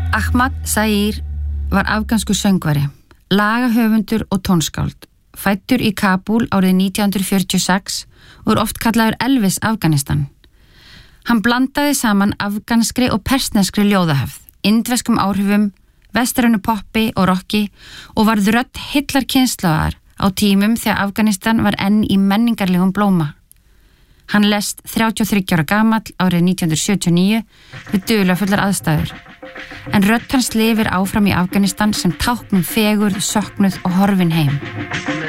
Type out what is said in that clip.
Ahmad Zahir var afganskur söngvari, lagahöfundur og tónskáld, fæddur í Kabúl árið 1946 og oft kallaður Elvis Afganistan. Hann blandaði saman afganskri og persneskri ljóðahefð, indverskum áhrifum, vestrænu poppi og rocki og varð rödd heillar kynslóðar á tímum þegar Afganistan var enn í menningarlegum blóma. Hann lést 33 ára gamall árið 1979 við dularfullar aðstæður. En rödd hans lifir áfram í Afganistan sem tákn fegurð, söknuð og horfin heim.